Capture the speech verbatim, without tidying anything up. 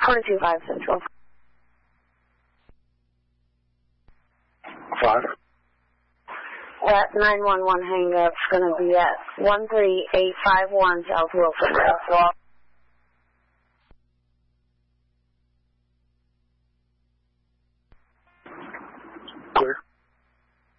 four two five Central. Five. That nine one one hang-up's going to be at one three eight five one South Wilson.